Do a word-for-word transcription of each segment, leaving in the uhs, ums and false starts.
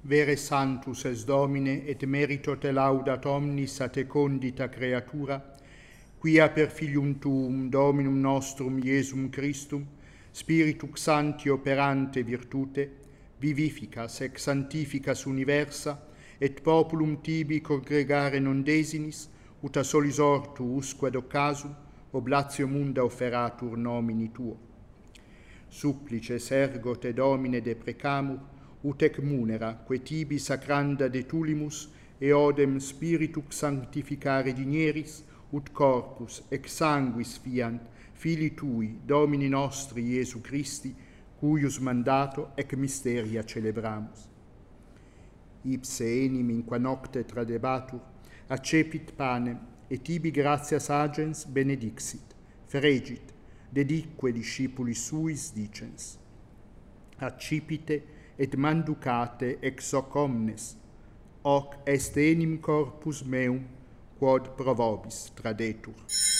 vere sanctus es Domine, et merito te laudat omnis a te condita creatura, quia per filium tuum, Dominum nostrum Iesum Christum, Spiritus Sancti operante virtute, vivificas ex sanctificas universa, et populum tibi congregare non desinis, ut a solis ortu usque ad occasum, oblatio munda offeratur nomini tuo. Supplices ergo te Domine deprecamur, ut ec munera, que tibi sacranda de tulimus, e odem Spiritus sanctificare digneris, ut corpus ex sanguis fiant, Filii tui, Domini nostri Iesu Christi, cuius mandato ec mysteria celebramus. Ipse enim in qua nocte tradebatur, accepit panem, et ibi gratias agens benedixit, fregit, dedique discipuli suis dicens. Accipite et manducate ex hoc omnes, hoc est enim corpus meum, quod pro vobis tradetur.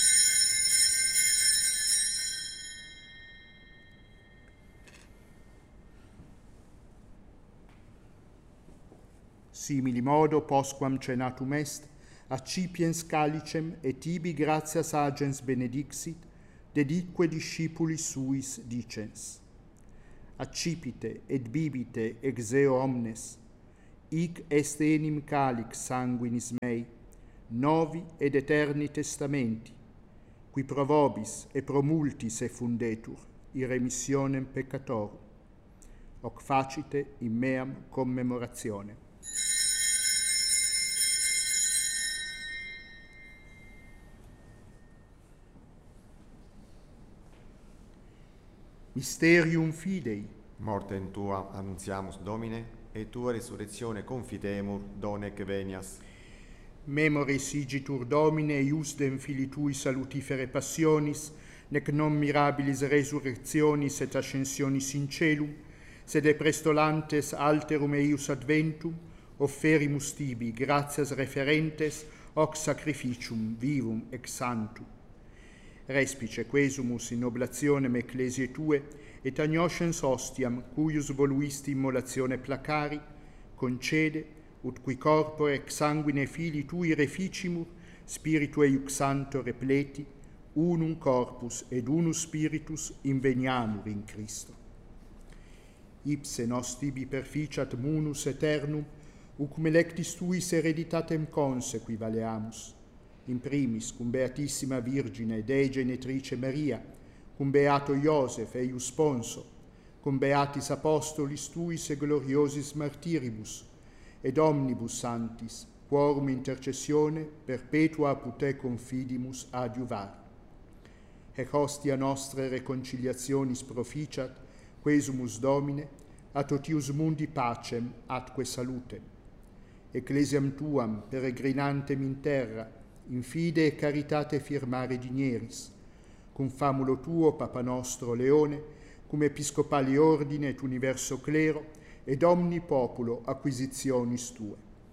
Simili modo, postquam cenatum est, accipiens calicem, et ibi gratias agens benedixit, dedique discipuli suis dicens. Accipite et bibite ex eo omnes, hic est enim calix sanguinis mei, novi ed eterni testamenti, qui pro vobis e pro multis effundetur, irremissionem peccatorum. Hoc facite in meam commemorazione. Mysterium Fidei. Mortem tua annunziamus, Domine, et tua resurrectione confitemur, donec venias. Memoris igitur Domine iusdem Filii tui salutifere passionis, nec non mirabilis resurrectionis et ascensionis in celum, sed e prestolantes alterum eius adventum, offerimus tibi gratias referentes hoc sacrificium vivum ex santum. Respice quesumus in oblationem ecclesiae tue, et agnoscens ostiam, cuius voluisti immolatione placari, concede, ut qui corpore ex sanguine Filii tui reficimur, spiritu eius santo repleti, unum corpus ed unus spiritus inveniamur in Christo. Ipse nos tibi perficiat munus eternum, ucum electis tuis hereditatem consequi valeamus, in primis cum Beatissima Virgine Dei Genetrice Maria, cum Beato Iosef eius sponso, cum Beatis Apostolis tuis e gloriosis martiribus, ed omnibus santis, quorum intercessione perpetua apud te confidimus adiuvar. Ec hostia nostre reconciliationis proficiat, quesumus Domine, a totius mundi pacem atque salutem. Ecclesiam tuam peregrinantem in terra, in fide e caritate firmare digneris, cum famulo tuo, Papa nostro Leone, cum episcopali ordine et universo clero, ed omni populo acquisitionis tue.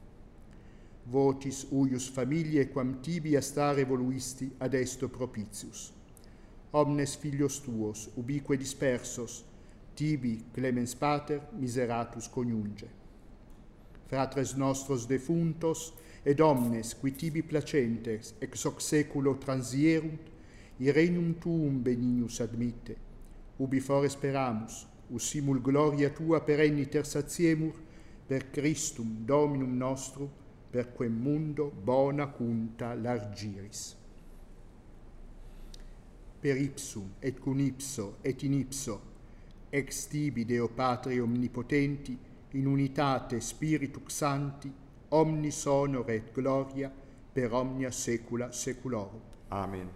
Votis uius familiae quam tibi a stare voluisti ad esto propitius. Omnes filios tuos, ubique dispersos, tibi, clemens pater, miseratus coniunge. Fratres nostros defuntos, ed omnes qui tibi placentes ex hoc seculo transierunt, irenum tuum benignus admitte, ubi fore speramus, us simul gloria tua perenni tersatiemur, per Christum Dominum nostrum, per quem mundo bona cunta largiris. Per ipsum et cum ipso et in ipso, ex tibi Deo Patri omnipotenti, in unitate Spiritus Sancti, omnis honor et gloria per omnia saecula saeculorum. Amen.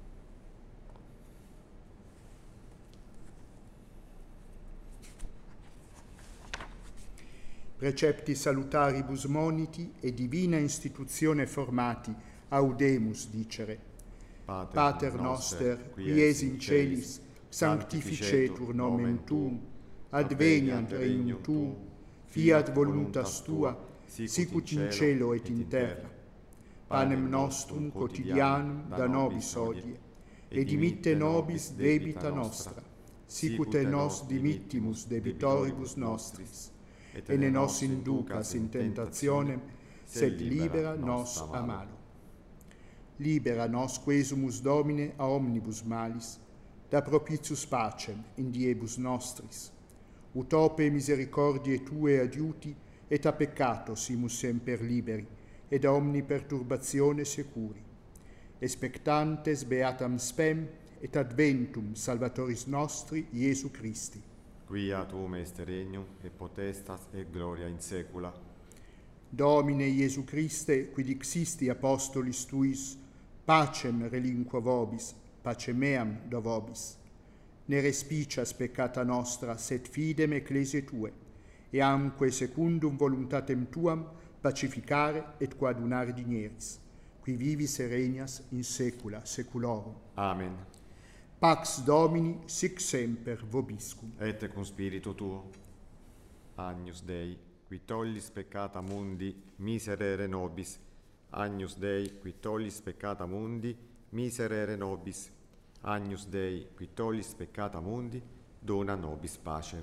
Precepti salutaribus moniti e divina institutione formati, audemus dicere. Pater, Pater noster, qui es in celis, sanctificetur nomen tuum, adveniat regnum tuum, fiat voluntas tua, sicut in cielo et in terra. Panem nostrum quotidianum da nobis hodie, et dimitte nobis debita nostra, sicut et nos dimittimus debitoribus nostris, e ne nos inducas in tentationem, sed libera nos a malo. Libera nos quesumus, Domine, a omnibus malis, da propitius pacem in diebus nostris, ut ope misericordiae Tue adiuti, et a peccato simus semper liberi, et a omni perturbatione securi. Expectantes beatam spem, et adventum Salvatoris nostri, Iesu Christi. Quia tuum est regnum, et potestas, et gloria in saecula. Domine Iesu Christe, qui dixisti apostolis Tuis, pacem relinquo vobis, pacem meam do vobis. Ne respicias peccata nostra, sed fidem ecclesiae Tue, e amque secundum voluntatem Tuam pacificare et coadunare digneris, qui vivis e regnas in saecula saeculorum. Amen. Pax Domini sic semper vobiscum. Et cum spiritu tuo. Agnus Dei, qui tollis peccata mundi, miserere nobis. Agnus Dei, qui tollis peccata mundi, miserere nobis. Agnus Dei, qui tollis peccata mundi, dona nobis pacem.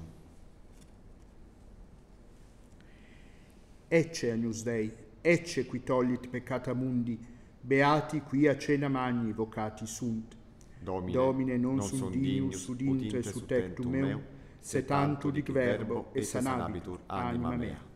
Ecce Agnus Dei, ecce qui tollit peccata mundi, beati qui a cena magni vocati sunt. Domine, Domine non, non sunt dignus ud intre su tectum meum, sed tanto dic verbo, et sanabitur anima mea.